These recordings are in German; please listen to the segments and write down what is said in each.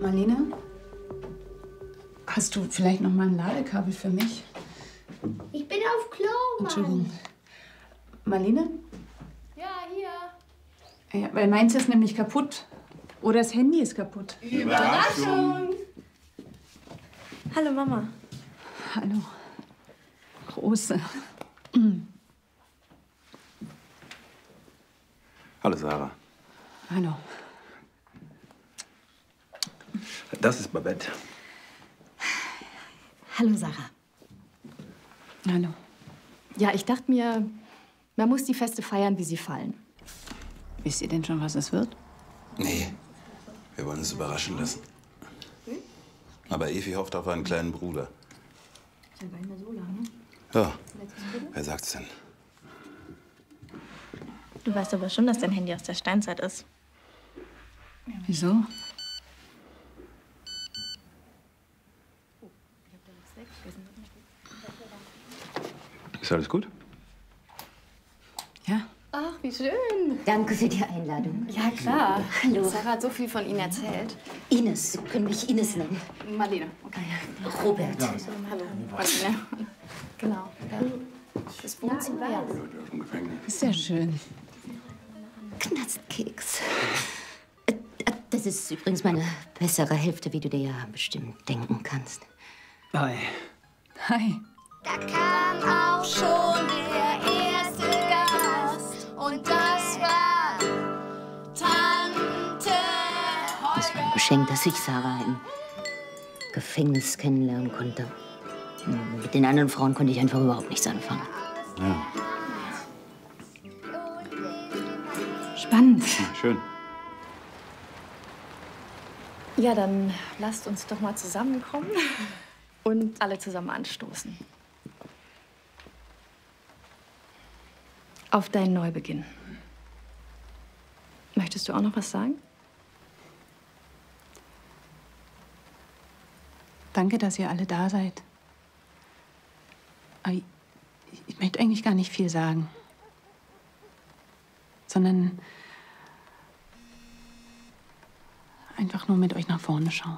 Marlene? Hast du vielleicht noch mal ein Ladekabel für mich? Ich bin auf Klo, Mann. Entschuldigung. Marlene? Ja, hier. Ja, weil meins ist nämlich kaputt. Oder das Handy ist kaputt. Überraschung! Hallo, Mama. Hallo. Große. Hallo, Sarah. Hallo. Das ist Babette. Hallo, Sarah. Hallo. Ja, ich dachte mir, man muss die Feste feiern, wie sie fallen. Wisst ihr denn schon, was es wird? Nee, wir wollen uns überraschen lassen. Aber Evi hofft auf einen kleinen Bruder. Ist ja gar nicht mehr so lange. Ja, wer sagt's denn? Du weißt aber schon, dass dein Handy aus der Steinzeit ist. Wieso? Ist alles gut? Ja. Ach, wie schön. Danke für die Einladung. Ja, klar. Hallo. Sarah hat so viel von Ihnen erzählt. Ines, Sie können mich Ines nennen. Marlene. Okay. Robert. Hallo. Marlene. Genau. Ja. Das Wohnzimmer, ja. Im Gefängnis. Ist ja schön. Knastkeks. Das ist übrigens meine bessere Hälfte, wie du dir ja bestimmt denken kannst. Hi. Hi. Da kam auch schon der erste Gast und das war Tante Ich bin beschenkt, dass ich Sarah im Gefängnis kennenlernen konnte. Mit den anderen Frauen konnte ich einfach überhaupt nichts anfangen. Ja, Spannend. schön. Ja, dann lasst uns doch mal zusammenkommen und alle zusammen anstoßen. Auf deinen Neubeginn. Möchtest du auch noch was sagen? Danke, dass ihr alle da seid. Aber ich möchte eigentlich gar nicht viel sagen. Sondern einfach nur mit euch nach vorne schauen.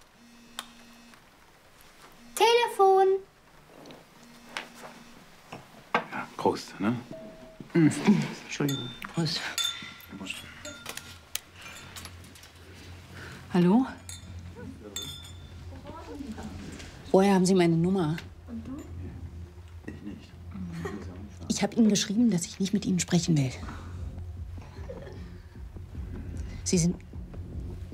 Telefon! Ja, Prost, ne? Entschuldigung. Prost. Hallo? Woher haben Sie meine Nummer? Ich habe Ihnen geschrieben, dass ich nicht mit Ihnen sprechen will. Sie sind